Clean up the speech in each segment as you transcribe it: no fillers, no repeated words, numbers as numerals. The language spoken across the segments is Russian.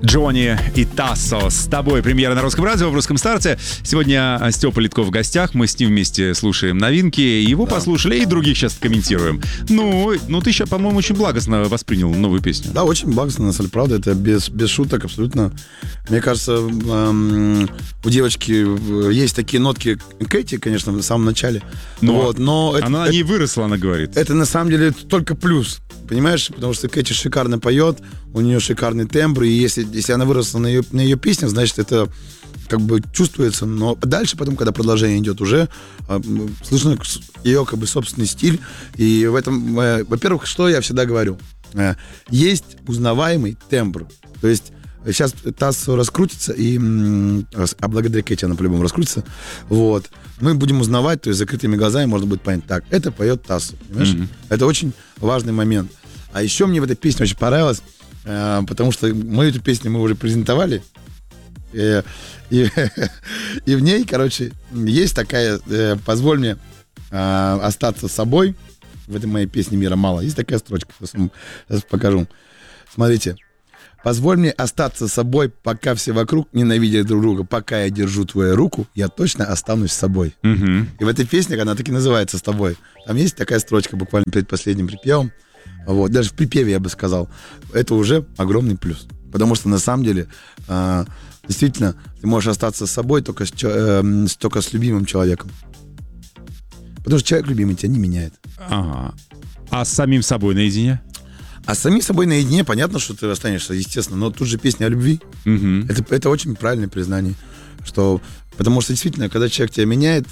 Джонни и Тассо с тобой. Премьера на Русском радио, в Русском старте. Сегодня Степа Литков в гостях. Мы с ним вместе слушаем новинки. Его послушали и других сейчас комментируем. Ну, ты сейчас, по-моему, очень благостно воспринял новую песню. Да, очень благостно, на самом деле, правда. Это без шуток абсолютно. Мне кажется, у девочки есть такие нотки Кэти, конечно, в самом начале. Но она не выросла, она говорит. Это на самом деле только плюс. Понимаешь? Потому что Кэти шикарно поет, у нее шикарный тембр, и если она выросла на ее песнях, значит, это как бы чувствуется. Но дальше потом, когда продолжение идет, уже слышно ее как бы собственный стиль. И в этом, во-первых, что я всегда говорю? Есть узнаваемый тембр. То есть сейчас Тассо раскрутится, а благодаря Кэти она по-любому раскрутится. Вот. Мы будем узнавать, то есть закрытыми глазами можно будет понять, так, это поет Тассо, понимаешь? Mm-hmm. Это очень важный момент. А еще мне в этой песне очень понравилось, потому что мы эту песню мы уже презентовали, и в ней, короче, есть такая, позволь мне остаться собой, в этой моей песне «Мира мало», есть такая строчка, сейчас покажу. Смотрите. Позволь мне остаться собой, пока все вокруг ненавидят друг друга. Пока я держу твою руку, я точно останусь собой. Mm-hmm. И в этой песне, она так и называется «С тобой». Там есть такая строчка буквально перед последним припевом. Вот. Даже в припеве, я бы сказал. Это уже огромный плюс. Потому что на самом деле, действительно, ты можешь остаться с собой только с любимым человеком. Потому что человек любимый тебя не меняет. Ага. А с самим собой наедине? А с самим собой наедине, понятно, что ты останешься, естественно, но тут же песня о любви. Mm-hmm. Это очень правильное признание. Потому что действительно, когда человек тебя меняет,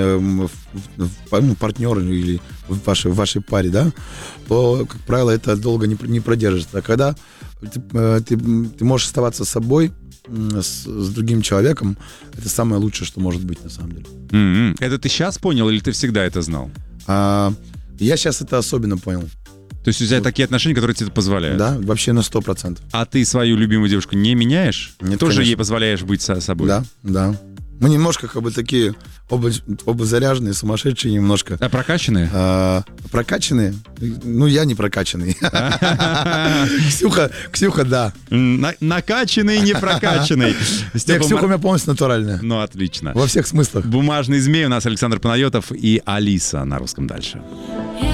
партнер или в вашей паре, да, то, как правило, это долго не продержится. А когда ты можешь оставаться собой, с другим человеком, это самое лучшее, что может быть на самом деле. Mm-hmm. Это ты сейчас понял или ты всегда это знал? Я сейчас это особенно понял. То есть у тебя такие отношения, которые тебе это позволяют? Да, вообще на 100%. А ты свою любимую девушку не меняешь? Нет, тоже конечно. ей позволяешь быть собой? Да. Мы немножко как бы такие оба заряженные, сумасшедшие немножко. А прокачанные? Прокачанные? Ну, я не прокачанный. Ксюха, да. Накачанный, не прокачанный. Ксюха у меня полностью натуральная. Ну, отлично. Во всех смыслах. «Бумажный змей» у нас Александр Панайотов и Алиса на Русском дальше.